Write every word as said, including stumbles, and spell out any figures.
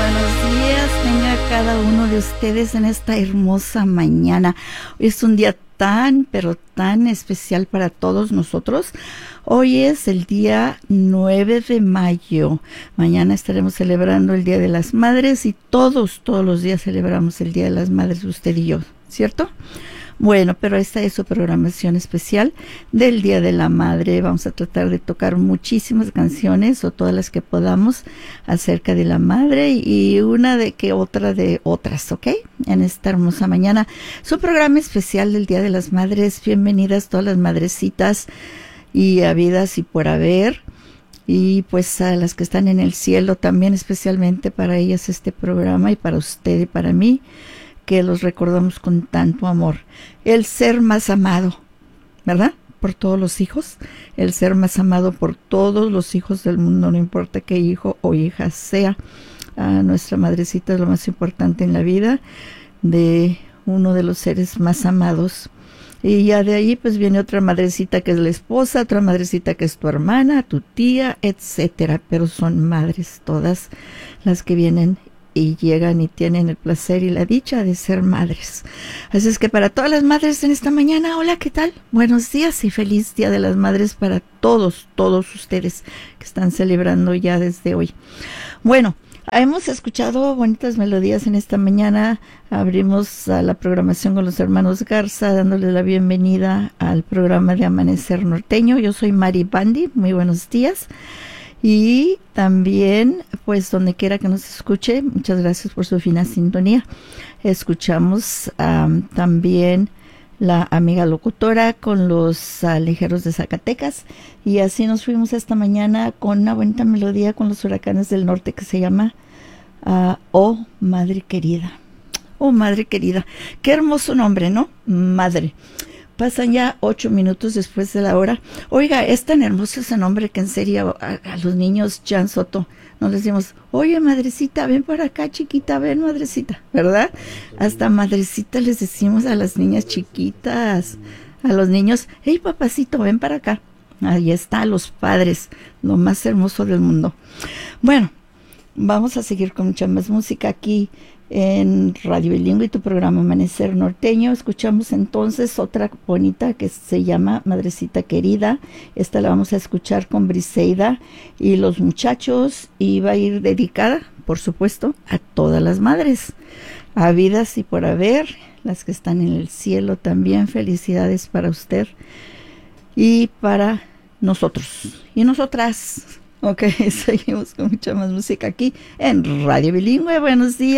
buenos días tenga cada uno de ustedes en esta hermosa mañana. Hoy es un día tan, pero tan especial para todos nosotros. Hoy es el día nueve de mayo. Mañana estaremos celebrando el Día de las Madres y todos, todos los días celebramos el Día de las Madres, usted y yo, ¿cierto? Bueno, pero esta es su programación especial del Día de la Madre. Vamos a tratar de tocar muchísimas canciones o todas las que podamos acerca de la madre y una de que otra de otras, ¿ok? En esta hermosa mañana. Su programa especial del Día de las Madres. Bienvenidas todas las madrecitas y habidas y por haber. Y pues a las que están en el cielo también, especialmente para ellas este programa y para usted y para mí, que los recordamos con tanto amor. El ser más amado, ¿verdad? Por todos los hijos. El ser más amado por todos los hijos del mundo, no importa qué hijo o hija sea. A nuestra madrecita es lo más importante en la vida de uno de los seres más amados. Y ya de ahí pues viene otra madrecita que es la esposa, otra madrecita que es tu hermana, tu tía, etcétera. Pero son madres todas las que vienen y llegan y tienen el placer y la dicha de ser madres. Así es que para todas las madres en esta mañana, hola, ¿qué tal? Buenos días y feliz Día de las Madres para todos, todos ustedes que están celebrando ya desde hoy. Bueno, hemos escuchado bonitas melodías en esta mañana. Abrimos a la programación con los hermanos Garza, dándoles la bienvenida al programa de Amanecer Norteño. Yo soy Mari Bandi, muy buenos días. Y también, pues donde quiera que nos escuche, muchas gracias por su fina sintonía. Escuchamos um, también la amiga locutora con los uh, ligeros de Zacatecas. Y así nos fuimos esta mañana con una bonita melodía con los huracanes del norte que se llama uh, Oh Madre Querida. Oh Madre Querida. Qué hermoso nombre, ¿no? Madre. Pasan ya ocho minutos después de la hora. Oiga, es tan hermoso ese nombre que en serio a, a los niños, Jan Soto, no les decimos, oye, madrecita, ven por acá, chiquita, ven, madrecita, ¿verdad? Hasta madrecita les decimos a las niñas chiquitas, a los niños, hey, papacito, ven para acá. Ahí está, los padres, lo más hermoso del mundo. Bueno, vamos a seguir con mucha más música aquí en Radio Bilingüe y tu programa Amanecer Norteño. Escuchamos entonces otra bonita que se llama Madrecita Querida. Esta la vamos a escuchar con Briseida y los muchachos, y va a ir dedicada, por supuesto, a todas las madres, habidas y por haber, las que están en el cielo también. Felicidades para usted y para nosotros y nosotras. Ok, seguimos con mucha más música aquí en Radio Bilingüe. Buenos días.